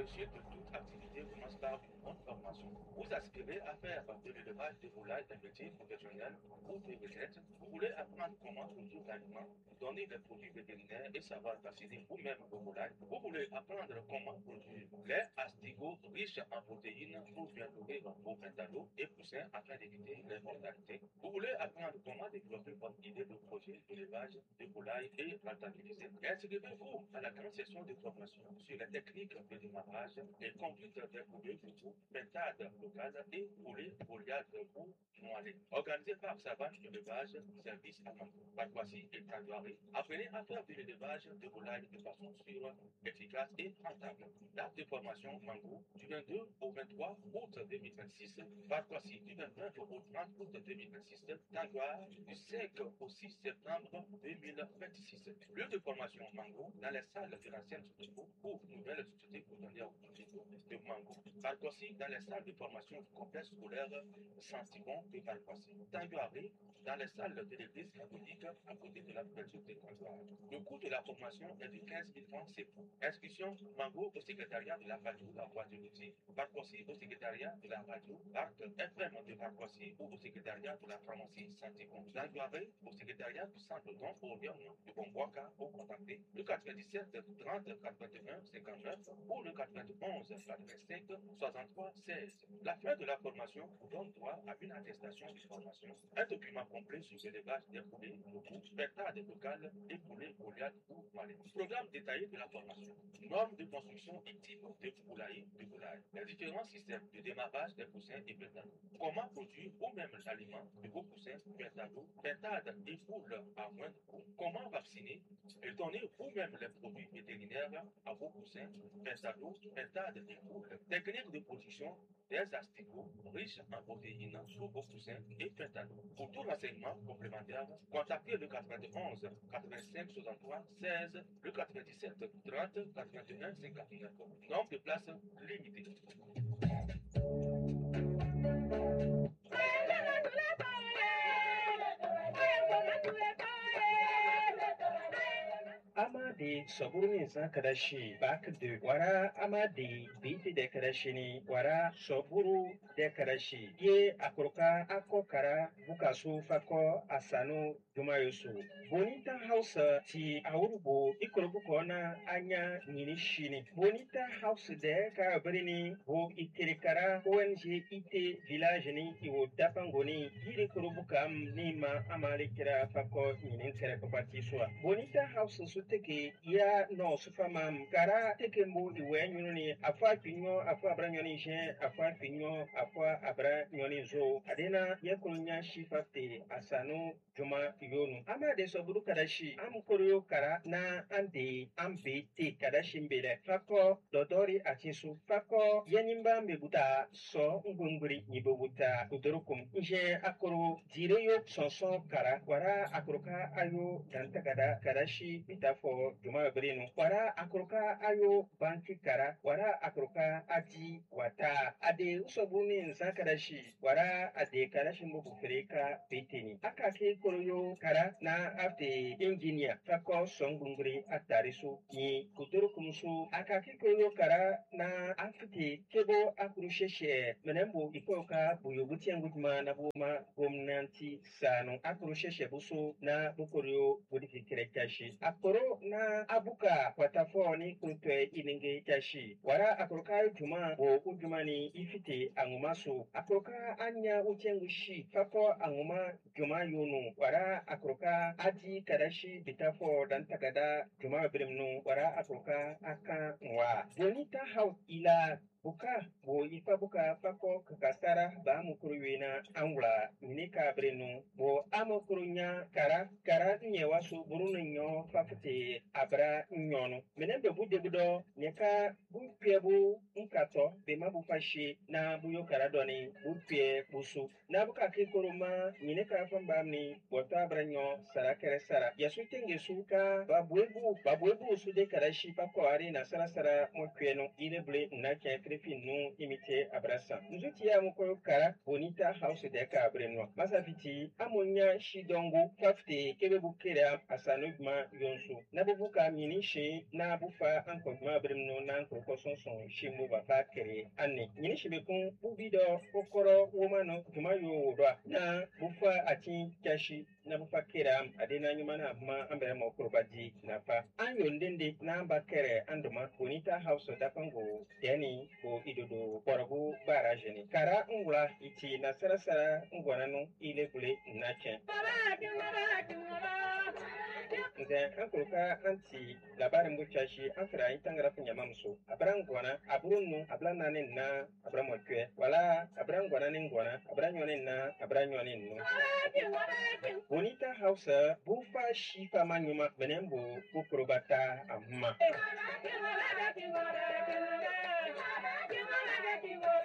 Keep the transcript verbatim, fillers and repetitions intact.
réussite de toute activité commence par une bonne formation. Vous aspirez à faire de l'élevage des volailles un métier professionnel ou des recettes. Vous voulez apprendre comment produire l'aliment, donner des produits vétérinaires et savoir vacciner vous-même vos volailles. Vous voulez apprendre comment produire lait astigo riche en protéines pour bien nourrir vos pétalos et poussins afin d'éviter les mortalités. Vous voulez apprendre comment développer votre idée de projet d'élevage de volailles et rentabiliser. Inscrivez-vous à la grande session de formation sur les techniques de démarrage et conduite des poulets pour pentades locales et poulets Goliath pour Moalé. Organisé par Savane Élevage, service à Mango, Barquassi et Tandoiré. Apprenez à faire de l'élevage de volailles de façon sûre, efficace et rentable. Date de formation Mango du vingt-deux au vingt-trois août deux mille vingt-six, Barquassi du vingt-neuf au trente août deux mille vingt-six, Tandoir du cinq au six septembre deux mille vingt-six. Lieu de formation Mango dans les salles de l'ancienne société pour nouvelles sociétés cotonnières de Mango. Barquassi dans les salles de formation du complexe scolaire Saint-Simon de Barquassi. Tandoiré dans les salles de l'église catholique à côté de la préfecture de Tandoir. Le coût de la formation est de quinze mille francs C F A. Inscription Mango au secrétariat de la radio La Voix de l'Outil. Barquassi au secrétariat de la radio Arc F M de Barquassi ou au secrétariat de la pharmacie Saint-Simon. Tandoiré au secrétariat du centre don Orion de Bomboaka au contacté le quatre-vingt-dix-sept trente quatre-vingt-un cinquante-neuf ou le quatre-vingt-onze quatre-vingt-cinq soixante-trois seize. La fin de la formation vous donne droit à une attestation de formation, un document complet sur l'élevage des poulets locaux, pétades locales et poulets Goliath ou Malais. Programme détaillé de la formation, normes de construction et type de poulailler de volaille, les différents systèmes de démarrage des poussins et pétados, comment produire vous-même l'aliment de vos poussins, pétados, pétades et poules à moindre coût, comment vacciner et donner vous-même les produits vétérinaires à vos poussins, pétados, pétades et poules, techniques de production des asticots riches en protéines pour vos poussins et pétalos. Pour tout renseignement complémentaire, contactez le quatre-vingt-onze quatre-vingt-cinq soixante-trois seize, le quatre-vingt-dix-sept trente quatre-vingt-un cinquante-neuf. Nombre de places limité. Amadi Soburni Zakadashi back de Wara Amadi Biti de Kadashini Wara Soburu de Kadashi Ye Akroka Akokara Bukasu Fako Asano Jumayusu Bonita House Ti Aurubo Ikorobukona Anya Ninishini Bonita House de Kabrini Bo Ikirikara O N G Ite Village ni Iwo Dapangoni Yiri Korobukam Nima Amalikira Fako Nininkere Papati Swa Bonita House Suteke ya no sufamam kara teke mbo iwe nyuni afa pinyo afa abra nyoni jen afa pinyo afa abra nyoni zo adena yakulunya shifate asano juma yonu ama de soburu kadashi am koryo kara na ande ambe te kadashi mbele fako dodori atisu fako yanimba mbebuta so ngunguri nyibobuta udorukum nje akoro direyo sonson kara wara akoroka ayo dantakada kadashi bitafo juma brinu wara akoroka ayo banki kara wara akoroka adi wata ade usobuni nzakadashi wara ade kadashi mbobu freka beteni akake koroyo kara na afte engineer fako songunguri atarisu ni kudurukumsu akake koroyo kara na afte kebo akurusheshe menembo ikoka buyobuti angudma na buma gomnanti sano akurusheshe buso na bukoryo budiki kirekashi akoro na abuka watafo ni kuntwe ininge kashi wara akoroka juma bo ujumani ifite angumaso akoroka anya uchengushi fako anguma juma yonu wara akoroka adi kadashi bitafo dan takada juma brimnu wara akoroka aka wa bonita house ila buka bo ifa buka fako kakasara ba mukuruwena angula nika brenu bo amokurunya kara kara nye wasu burunu nyo fafute abra nyono menembe bude budo neka bupye bu nkato be mabu fashi na buyo kara doni bupye busu na buka kikuruma neka fambamni boto abra nyo sara kere sara yasu tenge suka babwebu babwebu su de karashi fako ari na sara sara mokweno ile ble na kekre fin nu imite abrasa nzuti ya muko kara bonita house de ka abrenwa masafiti amonya shidongo fafte kebe bukera asanugma yonsu na bubuka minishi na bufa ankogma bremno na ankoko sonson shimu baba kere anne nyini shibekun ubido kokoro womano tumayo wodwa na bufa ati kashi na bufa kera adena nyumana ma ambere mo kurbaji na fa anyo ndende na amba kere anduma bonita house da pango deni ko idodo borogu barajeni kara ngula iti na sarasara ngwananu ile kule nache nze ankuruka anti labarin buchashi afra itangara kunya mamso abrangwana abrunu ablanane na abramokwe wala abrangwana ni ngwana abranyone na abranyone no bonita house bufa shifa manyuma benembo kukurubata amma